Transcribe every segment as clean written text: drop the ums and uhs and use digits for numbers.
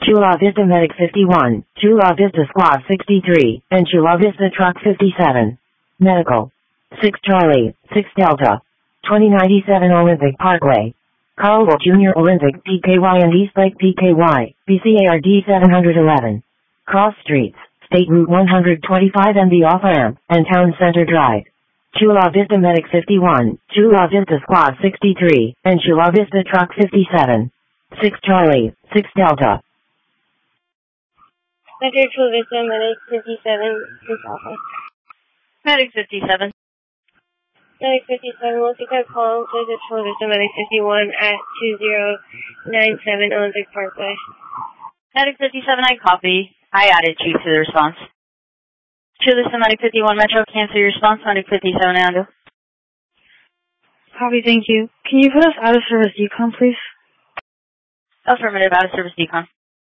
Chula Vista Medic 51, Chula Vista Squad 63, and Chula Vista Truck 57. Medical. 6 Charlie, 6 Delta. 2097 Olympic Parkway. Carlville Junior Olympic PKY and Eastlake PKY, BCARD 711. Cross Streets, State Route 125 and the off-ramp, and Town Center Drive. Chula Vista Medic 51, Chula Vista Squad 63, and Chula Vista Truck 57. 6 Charlie, 6 Delta. Metro Chula Vista Medic 57, East Alpha. Medic 57. Medic 57, multi-code call, visit Chula Vista Medic 51 at 2097 Olympic Parkway. Medic 57, I copy. I added Chief to the response. Chula Vista Medic 51 Metro, cancel your response. Medic 57, Ando. Copy, thank you. Can you put us out of service decon, please? Affirmative, out of service decon.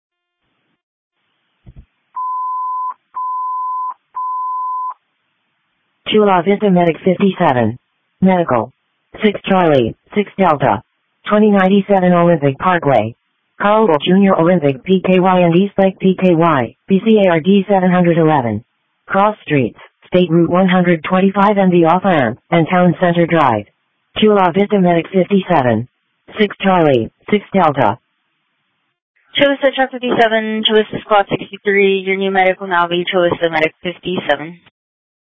Chula Vista Medic 57. Medical. 6 Charlie, 6 Delta. 2097 Olympic Parkway. Carlville Junior Olympic PKY and Eastlake PKY, BCARD 711. Cross Streets, State Route 125 and the off-ramp, and Town Center Drive. Chula Vista Medic 57. 6 Charlie, 6 Delta. Chula Vista Truck 57, Chula Vista Squad 63, your new medic will now be Chula Vista Medic 57.